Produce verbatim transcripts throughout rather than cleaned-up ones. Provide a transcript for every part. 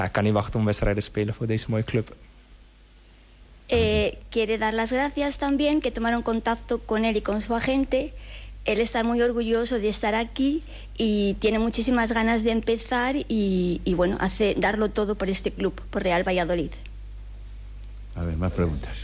ik kan niet wachten om wedstrijden te spelen voor deze mooie club. Eh, quiere dar las gracias también, que tomaron contacto con él y con su agente. Él está muy orgulloso de estar aquí y tiene muchísimas ganas de empezar y, y bueno, hace darlo todo por este club, por Real Valladolid. A ver, más preguntas.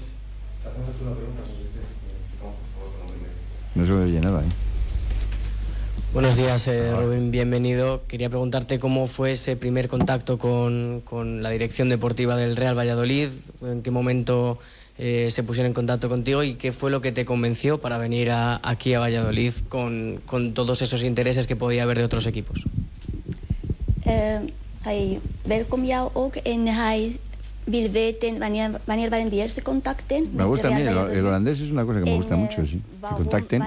No se me oye nada, ¿eh? Buenos días, eh, Rubén, bienvenido. Quería preguntarte cómo fue ese primer contacto con, con la dirección deportiva del Real Valladolid, en qué momento eh, se pusieron en contacto contigo y qué fue lo que te convenció para venir a, aquí a Valladolid con, con todos esos intereses que podía haber de otros equipos. Uh, hij welkom jou ook en hij wil weten wanneer, wanneer waren die eerste contacten. Me gusta a mí, el, el holandés es una cosa que me gusta mucho, sí. Que contacten.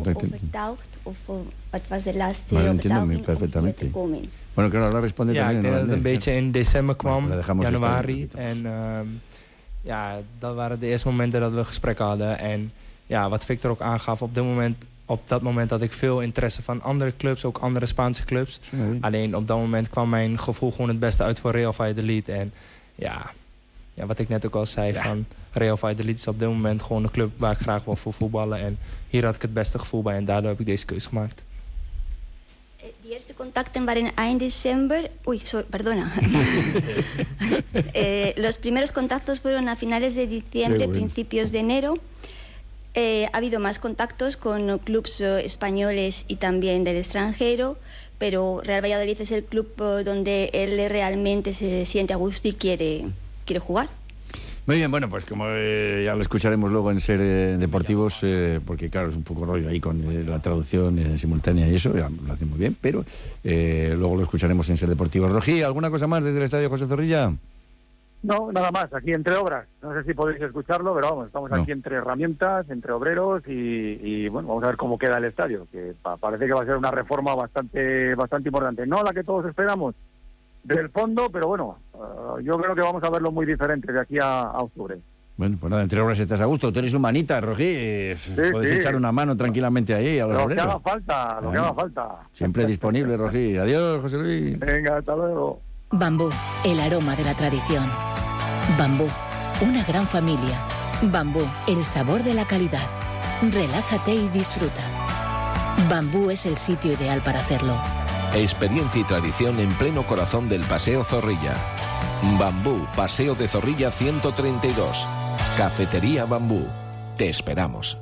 Wat was de laatste maar overtuiging perfectamente. Bueno, claro, ahora responde ja, también ik denk en dat het een beetje in december kwam, bueno, januari. En uh, ja, dat waren de eerste momenten dat we gesprek hadden. En ja, wat Victor ook aangaf, op, dit moment, op dat moment had ik veel interesse van andere clubs, ook andere Spaanse clubs. Sí. Alleen op dat moment kwam mijn gevoel gewoon het beste uit voor Real Valladolid. En ja, ja, wat ik net ook al zei, ja. van Real Valladolid is op dit moment gewoon een club waar ik graag wil voor voetballen. En hier had ik het beste gevoel bij en daardoor heb ik deze keuze gemaakt. Die eerste contacten waren eind december. Uy, sorry, perdona. eh, los primeros contactos fueron a finales de diciembre, bueno. principios de enero. Eh, ha habido más contactos con clubes eh, españoles y también del extranjero, pero Real Valladolid es el club eh, donde él realmente se siente a gusto y quiere, quiere jugar. Muy bien, bueno, pues como eh, ya lo escucharemos luego en Ser eh, Deportivos, eh, porque claro, es un poco rollo ahí con eh, la traducción eh, simultánea y eso, ya lo hace muy bien, pero eh, luego lo escucharemos en Ser Deportivos. Rojí, ¿alguna cosa más desde el Estadio José Zorrilla? No, nada más, aquí entre obras. No sé si podéis escucharlo, pero vamos, estamos no. aquí entre herramientas, entre obreros y, y bueno, vamos a ver cómo queda el estadio, que pa- parece que va a ser una reforma bastante, bastante importante. No la que todos esperamos del fondo, pero bueno, uh, yo creo que vamos a verlo muy diferente de aquí a, a octubre. Bueno, pues nada, entre obras estás a gusto. Tú eres humanita, Rojí. Sí, puedes sí. echar una mano tranquilamente ahí a los Lo obreros. que haga falta, lo bueno, que haga falta. Siempre disponible, Rojí. Adiós, José Luis. Venga, hasta luego. Bambú, el aroma de la tradición. Bambú, una gran familia. Bambú, el sabor de la calidad. Relájate y disfruta. Bambú es el sitio ideal para hacerlo. Experiencia y tradición en pleno corazón del Paseo Zorrilla. Bambú, Paseo de Zorrilla ciento treinta y dos. Cafetería Bambú. Te esperamos.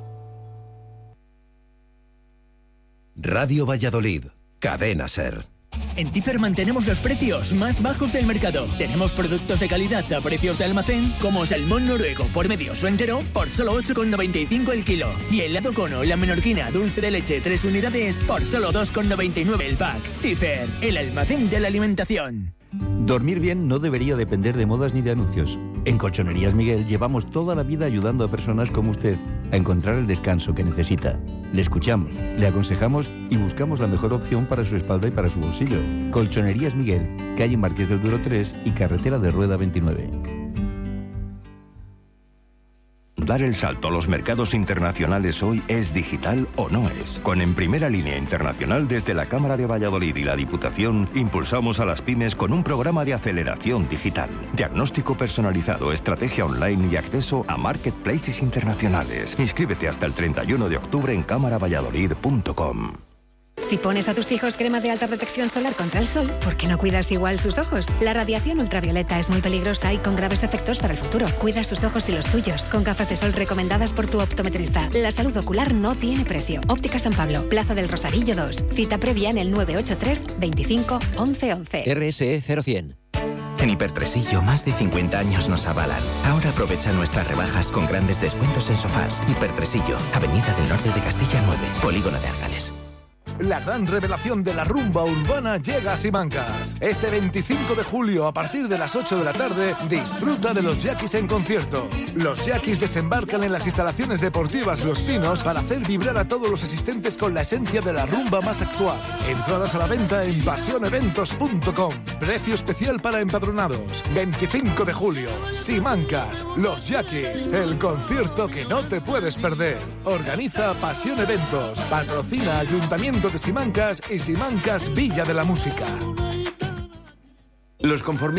Radio Valladolid. Cadena Ser. En Tifer mantenemos los precios más bajos del mercado. Tenemos productos de calidad a precios de almacén, como salmón noruego por medio o entero por solo ocho con noventa y cinco el kilo. Y helado cono, la menorquina, dulce de leche, tres unidades por solo dos con noventa y nueve el pack. Tifer, el almacén de la alimentación. Dormir bien no debería depender de modas ni de anuncios. En Colchonerías Miguel llevamos toda la vida ayudando a personas como usted a encontrar el descanso que necesita. Le escuchamos, le aconsejamos y buscamos la mejor opción para su espalda y para su bolsillo. Colchonerías Miguel, calle Marqués del Duero tres y carretera de Rueda veintinueve. Dar el salto a los mercados internacionales hoy es digital o no es. Con En Primera Línea Internacional desde la Cámara de Valladolid y la Diputación impulsamos a las pymes con un programa de aceleración digital, diagnóstico personalizado, estrategia online y acceso a marketplaces internacionales. Inscríbete hasta el treinta y uno de octubre en cámara valladolid punto com. Si pones a tus hijos crema de alta protección solar contra el sol, ¿por qué no cuidas igual sus ojos? La radiación ultravioleta es muy peligrosa y con graves efectos para el futuro. Cuida sus ojos y los tuyos con gafas de sol recomendadas por tu optometrista. La salud ocular no tiene precio. Óptica San Pablo, Plaza del Rosarillo dos. Cita previa en el nueve ocho tres veinticinco once once. R S E cero cien. En Hipertresillo, más de cincuenta años nos avalan. Ahora aprovecha nuestras rebajas con grandes descuentos en sofás. Hipertresillo, Avenida del Norte de Castilla nueve, Polígono de Argales. La gran revelación de la rumba urbana llega a Simancas. Este veinticinco de julio, a partir de las ocho de la tarde, disfruta de los Yaquis en concierto. Los Yaquis desembarcan en las instalaciones deportivas Los Pinos para hacer vibrar a todos los asistentes con la esencia de la rumba más actual. Entradas a la venta en pasión eventos punto com. Precio especial para empadronados. veinticinco de julio, Simancas, Los Yaquis, el concierto que no te puedes perder. Organiza Pasión Eventos. Patrocina Ayuntamiento de Simancas y Simancas Villa de la Música. Los conformistas